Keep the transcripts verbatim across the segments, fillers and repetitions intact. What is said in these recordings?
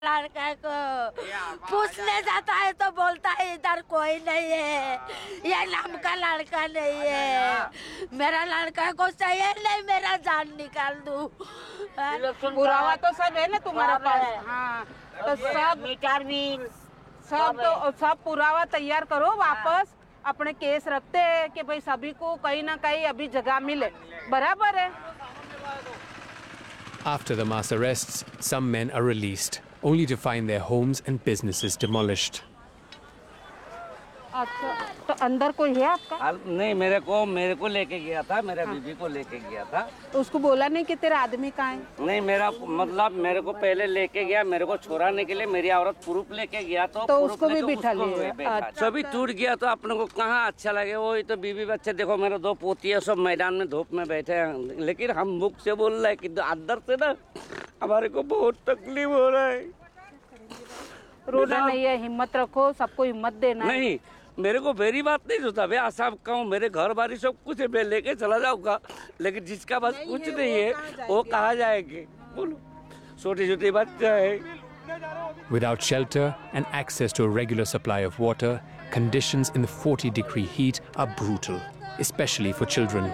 लड़का को पूछने जाता है तो बोलता है इधर कोई नहीं है, ये नाम का लड़का नहीं है, मेरा लड़का को चाहिए नहीं, मेरा जान निकाल दूं। पुरावा तो सब है ना तुम्हारे पास? हाँ, तो सब मीटर भी सब तो सब पुरावा तैयार करो, वापस अपने केस रखते हैं कि भाई सभी को कहीं ना कहीं अभी जगह मिले, बराबर है। After the mass arrests, some men are released, only to find their homes and businesses demolished. अच्छा, तो अंदर कोई है आपका? नहीं, मेरे को मेरे को लेके गया था, मेरा हाँ। बीबी को लेके गया था। तो उसको बोला नहीं कि तेरा आदमी कहाँ है? नहीं, मेरा मतलब मेरे को पहले लेके गया, मेरे को छोड़ाने के लिए मेरी औरत प्रूफ लेके गया तो, तो उसको भी बिठा लिया। सभी टूट गया तो अपने को कहाँ अच्छा लगे। वही तो बीबी बच्चे देखो, मेरे दो पोती है, सब मैदान में धूप में बैठे हैं, लेकिन हम मुख से बोल रहे हैं कि अंदर से ना हमारे को बहुत तकलीफ हो रहा है। रोना नहीं है, हिम्मत रखो, सबको हिम्मत देना। नहीं, मेरे को मेरी बात नहीं सोचा, मैं आशा कहूँ मेरे घर बारी सब कुछ है, मैं लेके चला जाऊंगा, लेकिन जिसका बस कुछ नहीं है वो कहाँ जाएंगे? बोलो, छोटे छोटे बच्चे हैं। Without shelter and access to a regular supply of water, conditions in the forty degree heat are brutal, especially for children.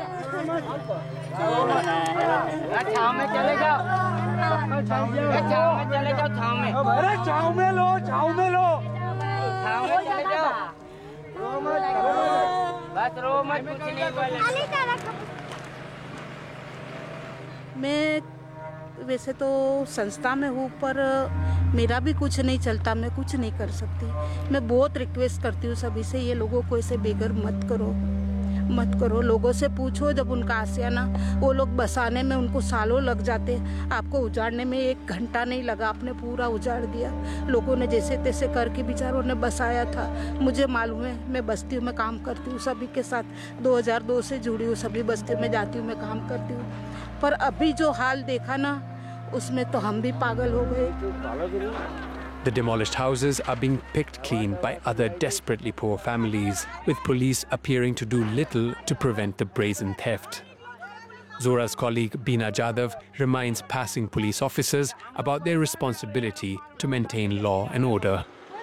मैं वैसे तो संस्था में हूँ, पर मेरा भी कुछ नहीं चलता, मैं कुछ नहीं कर सकती। मैं बहुत रिक्वेस्ट करती हूँ सभी से, ये लोगों को ऐसे बेघर मत करो, मत करो। लोगों से पूछो, जब उनका आसियाना वो लोग बसाने में उनको सालों लग जाते, आपको उजाड़ने में एक घंटा नहीं लगा, आपने पूरा उजाड़ दिया। लोगों ने जैसे तैसे करके बेचारों ने बसाया था। मुझे मालूम है, मैं बस्तियों में काम करती हूँ सभी के साथ, दो हज़ार दो से जुड़ी हूँ, सभी बस्तियों में जाती हूँ, मैं काम करती हूँ। पर अभी जो हाल देखा ना, उसमें तो हम भी पागल हो गए। The demolished houses are being picked clean by other desperately poor families, with police appearing to do little to prevent the brazen theft. Zora's colleague Beena Jadhav reminds passing police officers about their responsibility to maintain law and order.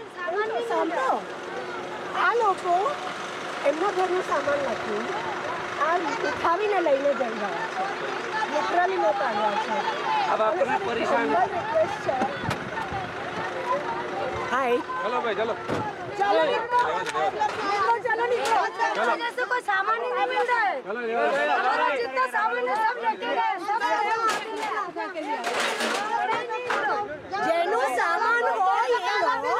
हाय, चलो भाई, चलो चलो निकलो, चलो निकलो, चलो। जैसे कोई सामान ही नहीं मिल रहा है, हमारा जितना सामान है सब लेके गए, सब जेनो सामान हो ये लो।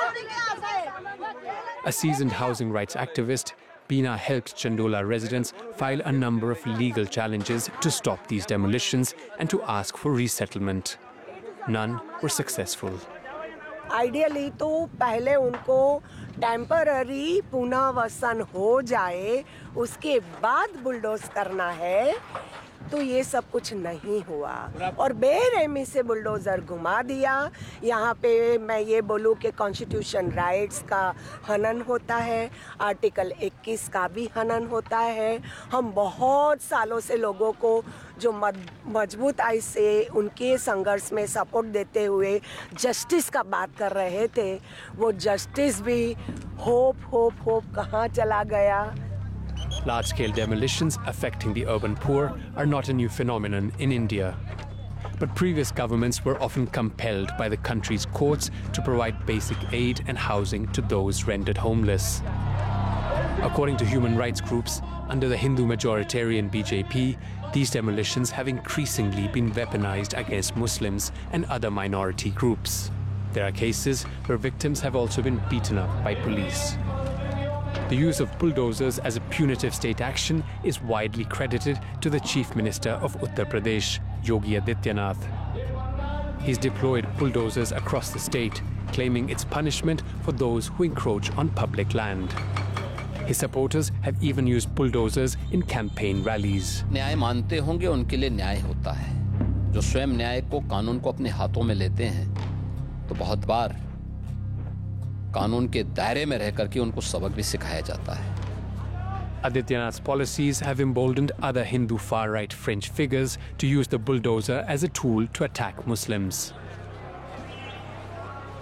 A seasoned housing rights activist, Beena helped Chandola residents file a number of legal challenges to stop these demolitions and to ask for resettlement. None were successful. Ideally तो पहले उनको टेम्पररी पुनर्वसन हो जाए, उसके बाद बुलडोज करना है, तो ये सब कुछ नहीं हुआ और बेरहमी से बुलडोज़र घुमा दिया। यहाँ पे मैं ये बोलूँ कि कॉन्स्टिट्यूशन राइट्स का हनन होता है, आर्टिकल इक्कीस का भी हनन होता है। हम बहुत सालों से लोगों को जो मजबूत आई से उनके संघर्ष में सपोर्ट देते हुए जस्टिस का बात कर रहे थे, वो जस्टिस भी होप होप होप कहाँ चला गया। Large-scale demolitions affecting the urban poor are not a new phenomenon in India. But previous governments were often compelled by the country's courts to provide basic aid and housing to those rendered homeless. According to human rights groups, under the Hindu majoritarian B J P, these demolitions have increasingly been weaponized against Muslims and other minority groups. There are cases where victims have also been beaten up by police. The use of bulldozers as a punitive state action is widely credited to the Chief Minister of Uttar Pradesh, Yogi Adityanath. He's deployed bulldozers across the state, claiming it's punishment for those who encroach on public land. His supporters have even used bulldozers in campaign rallies. न्याय मानते होंगे उनके लिए न्याय होता है। जो स्वयं न्याय को, कानून को अपने हाथों में लेते हैं, तो बहुत बार कानून के दायरे में रहकर के उनको सबक भी सिखाया जाता है। Adityanath's policies have emboldened other Hindu far-right fringe figures to use the bulldozer as a tool to attack Muslims.